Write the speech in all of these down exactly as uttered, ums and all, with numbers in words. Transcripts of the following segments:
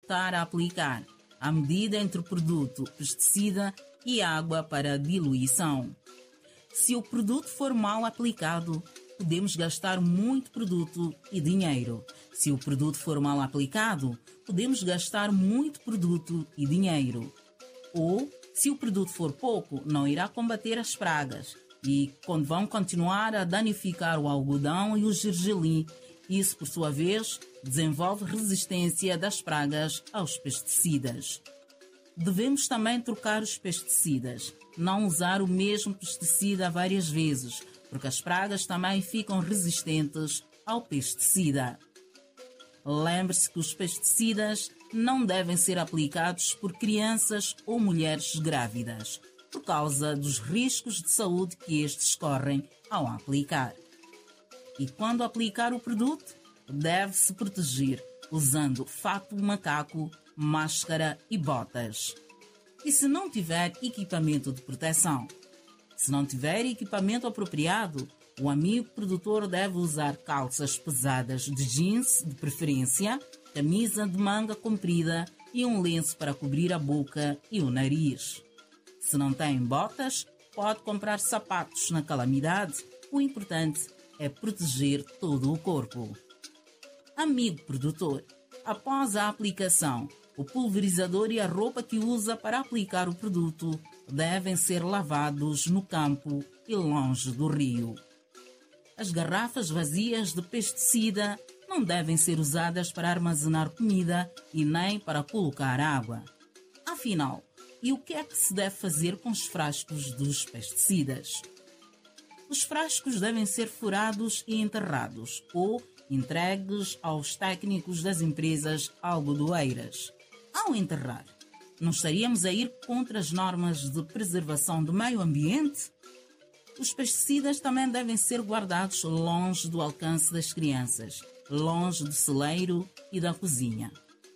estar a aplicar a medida entre o produto, pesticida e água para diluição. Se o produto for mal aplicado, podemos gastar muito produto e dinheiro. Se o produto for mal aplicado, podemos gastar muito produto e dinheiro. Ou, se o produto for pouco, não irá combater as pragas e vão continuar a danificar o algodão e o gergelim. Isso, por sua vez, desenvolve resistência das pragas aos pesticidas. Devemos também trocar os pesticidas, não usar o mesmo pesticida várias vezes, porque as pragas também ficam resistentes ao pesticida. Lembre-se que os pesticidas não devem ser aplicados por crianças ou mulheres grávidas, por causa dos riscos de saúde que estes correm ao aplicar. E quando aplicar o produto, deve-se proteger usando fato macaco, máscara e botas. E se não tiver equipamento de proteção? Se não tiver equipamento apropriado, o amigo produtor deve usar calças pesadas de jeans, de preferência, camisa de manga comprida e um lenço para cobrir a boca e o nariz. Se não tem botas, pode comprar sapatos na calamidade. O importante é proteger todo o corpo. Amigo produtor, após a aplicação, o pulverizador e a roupa que usa para aplicar o produto devem ser lavados no campo e longe do rio. As garrafas vazias de pesticida não devem ser usadas para armazenar comida e nem para colocar água. Afinal, e o que é que se deve fazer com os frascos dos pesticidas? Os frascos devem ser furados e enterrados ou entregues aos técnicos das empresas algodoeiras. Ao enterrar, não estaríamos a ir contra as normas de preservação do meio ambiente? Os pesticidas também devem ser guardados longe do alcance das crianças, longe do celeiro e da cozinha.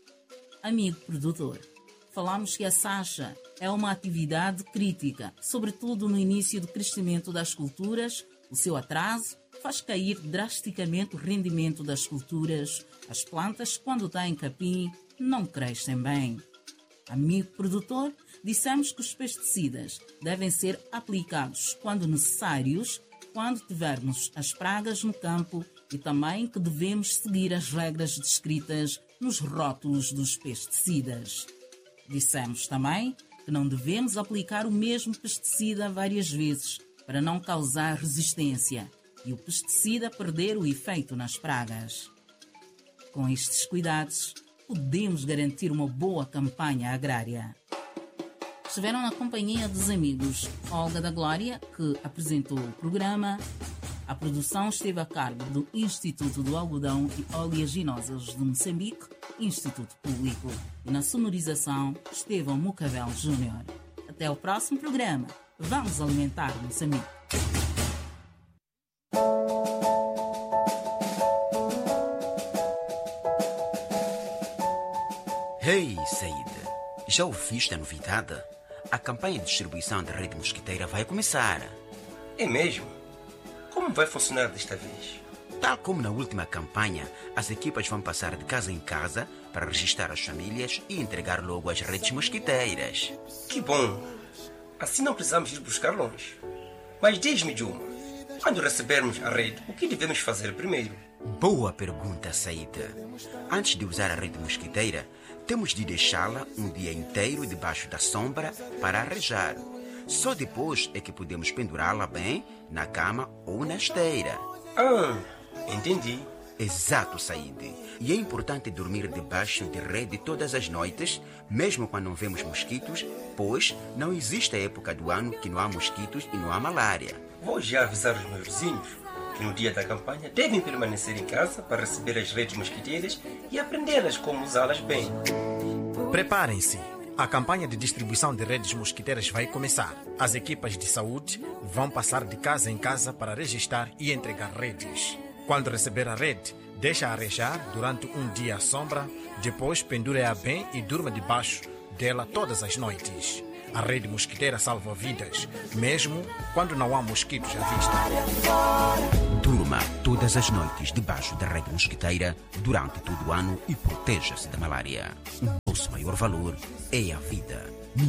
Amigo produtor, falamos que a sacha é uma atividade crítica, sobretudo no início do crescimento das culturas. O seu atraso faz cair drasticamente o rendimento das culturas. As plantas, quando têm capim, não crescem bem. Amigo produtor, dissemos que os pesticidas devem ser aplicados quando necessários, quando tivermos as pragas no campo, e também que devemos seguir as regras descritas nos rótulos dos pesticidas. Dissemos também que não devemos aplicar o mesmo pesticida várias vezes para não causar resistência e o pesticida perder o efeito nas pragas. Com estes cuidados, podemos garantir uma boa campanha agrária. Estiveram na companhia dos amigos Olga da Glória, que apresentou o programa. A produção esteve a cargo do Instituto do Algodão e Oleaginosas de Moçambique, Instituto Público. E na sonorização, Estevão Mucavel Júnior. Até o próximo programa. Vamos alimentar Moçambique. Hey, Said, já ouviste a novidade? A campanha de distribuição da rede mosquiteira vai começar. É mesmo? Como vai funcionar desta vez? Tal como na última campanha, as equipas vão passar de casa em casa para registrar as famílias e entregar logo as redes mosquiteiras. Que bom! Assim não precisamos ir buscar longe. Mas diz-me, Juma, quando recebermos a rede, o que devemos fazer primeiro? Boa pergunta, Said. Antes de usar a rede mosquiteira, temos de deixá-la um dia inteiro debaixo da sombra para arejar. Só depois é que podemos pendurá-la bem na cama ou na esteira. Ah, entendi. Exato, Said. E é importante dormir debaixo de rede todas as noites, mesmo quando não vemos mosquitos, pois não existe a época do ano que não há mosquitos e não há malária. Vou já avisar os meus vizinhos que no dia da campanha devem permanecer em casa para receber as redes mosquiteiras e aprendê-las como usá-las bem. Preparem-se. A campanha de distribuição de redes mosquiteiras vai começar. As equipas de saúde vão passar de casa em casa para registrar e entregar redes. Quando receber a rede, deixa arejar durante um dia à sombra, depois pendure-a bem e durma debaixo dela todas as noites. A rede mosquiteira salva vidas, mesmo quando não há mosquitos à vista. Durma todas as noites debaixo da rede mosquiteira durante todo o ano e proteja-se da malária. maior valor é a vida.